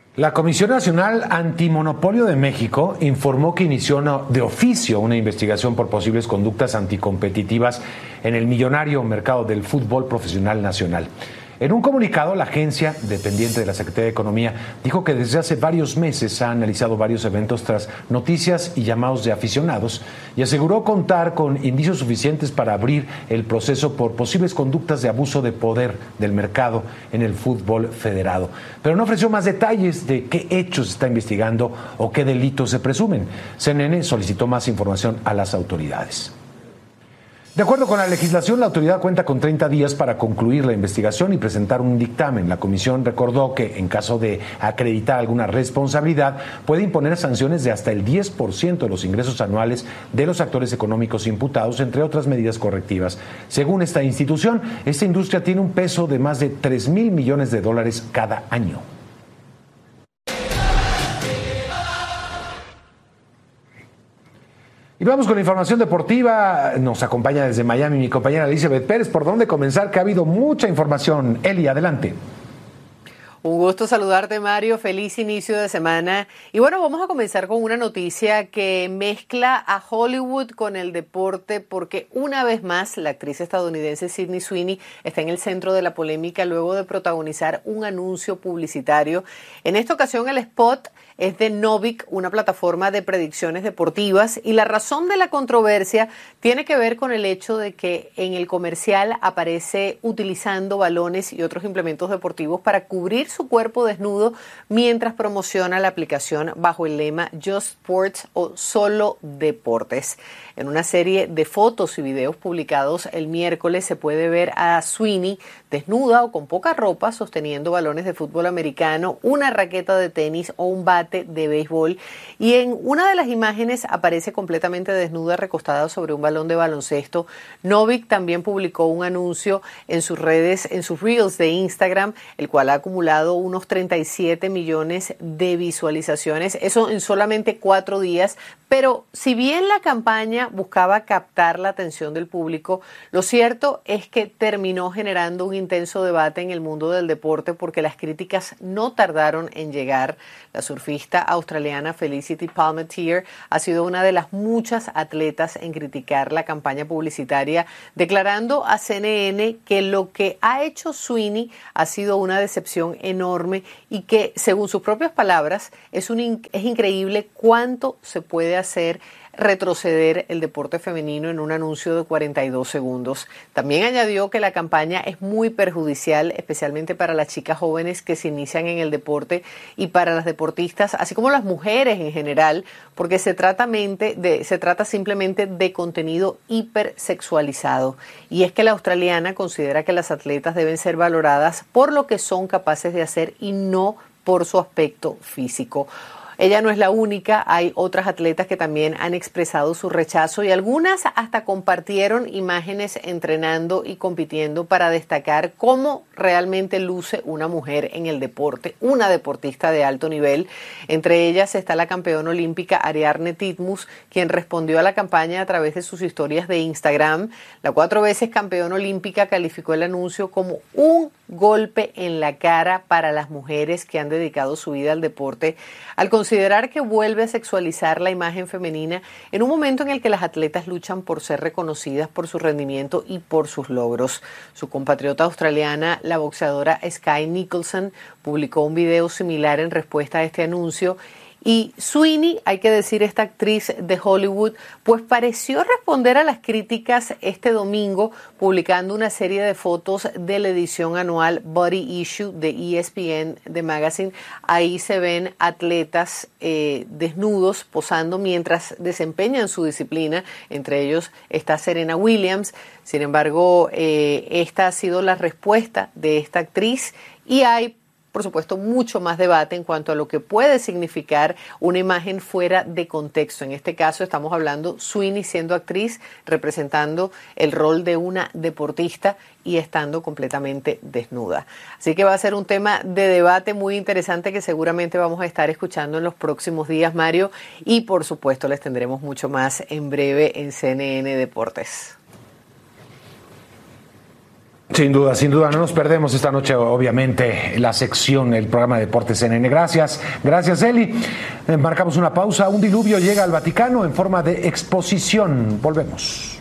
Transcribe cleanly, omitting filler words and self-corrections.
La Comisión Nacional Antimonopolio de México informó que inició de oficio una investigación por posibles conductas anticompetitivas en el millonario mercado del fútbol profesional nacional. En un comunicado, la agencia, dependiente de la Secretaría de Economía, dijo que desde hace varios meses ha analizado varios eventos tras noticias y llamados de aficionados y aseguró contar con indicios suficientes para abrir el proceso por posibles conductas de abuso de poder del mercado en el fútbol federado. Pero no ofreció más detalles de qué hechos está investigando o qué delitos se presumen. CNN solicitó más información a las autoridades. De acuerdo con la legislación, la autoridad cuenta con 30 días para concluir la investigación y presentar un dictamen. La comisión recordó que, en caso de acreditar alguna responsabilidad, puede imponer sanciones de hasta el 10% de los ingresos anuales de los actores económicos imputados, entre otras medidas correctivas. Según esta institución, esta industria tiene un peso de más de $3,000 millones cada año. Y vamos con la información deportiva. Nos acompaña desde Miami mi compañera Elizabeth Pérez. ¿Por dónde comenzar? Que ha habido mucha información. Eli, adelante. Un gusto saludarte, Mario. Feliz inicio de semana. Y bueno, vamos a comenzar con una noticia que mezcla a Hollywood con el deporte, porque una vez más la actriz estadounidense Sydney Sweeney está en el centro de la polémica luego de protagonizar un anuncio publicitario. En esta ocasión el spot es de Novik, una plataforma de predicciones deportivas, y la razón de la controversia tiene que ver con el hecho de que en el comercial aparece utilizando balones y otros implementos deportivos para cubrir su cuerpo desnudo mientras promociona la aplicación bajo el lema Just Sports o Solo Deportes. En una serie de fotos y videos publicados el miércoles se puede ver a Sweeney desnuda o con poca ropa sosteniendo balones de fútbol americano, una raqueta de tenis o un bate de béisbol, y en una de las imágenes aparece completamente desnuda recostada sobre un balón de baloncesto. Novik también publicó un anuncio en sus redes, en sus reels de Instagram, el cual ha acumulado unos 37 millones de visualizaciones, eso en solamente 4 días. Pero si bien la campaña buscaba captar la atención del público, lo cierto es que terminó generando un intenso debate en el mundo del deporte porque las críticas no tardaron en llegar. La surfista australiana Felicity Palmetier ha sido una de las muchas atletas en criticar la campaña publicitaria, declarando a CNN que lo que ha hecho Sweeney ha sido una decepción enorme y que, según sus propias palabras, es increíble cuánto se puede hacer retroceder el deporte femenino en un anuncio de 42 segundos. También añadió que la campaña es muy perjudicial, especialmente para las chicas jóvenes que se inician en el deporte y para las deportistas, así como las mujeres en general, porque se trata simplemente de contenido hipersexualizado. Y es que la australiana considera que las atletas deben ser valoradas por lo que son capaces de hacer y no por su aspecto físico. Ella no es la única, hay otras atletas que también han expresado su rechazo y algunas hasta compartieron imágenes entrenando y compitiendo para destacar cómo realmente luce una mujer en el deporte, una deportista de alto nivel. Entre ellas está la campeona olímpica Ariarne Titmus, quien respondió a la campaña a través de sus historias de Instagram. La 4 veces campeona olímpica calificó el anuncio como un golpe en la cara para las mujeres que han dedicado su vida al deporte, al considerar que vuelve a sexualizar la imagen femenina en un momento en el que las atletas luchan por ser reconocidas por su rendimiento y por sus logros. Su compatriota australiana, la boxeadora Sky Nicholson, publicó un video similar en respuesta a este anuncio. Y Sweeney, hay que decir, esta actriz de Hollywood, pues pareció responder a las críticas este domingo publicando una serie de fotos de la edición anual Body Issue de ESPN, de Magazine. Ahí se ven atletas desnudos posando mientras desempeñan su disciplina. Entre ellos está Serena Williams. Sin embargo, esta ha sido la respuesta de esta actriz y hay, por supuesto, mucho más debate en cuanto a lo que puede significar una imagen fuera de contexto. En este caso estamos hablando Sweeney siendo actriz, representando el rol de una deportista y estando completamente desnuda. Así que va a ser un tema de debate muy interesante que seguramente vamos a estar escuchando en los próximos días, Mario, y por supuesto les tendremos mucho más en breve en CNN Deportes. Sin duda, no nos perdemos esta noche, obviamente, la sección, el programa de Deportes CNN. Gracias, Eli. Marcamos una pausa. Un diluvio llega al Vaticano en forma de exposición. Volvemos.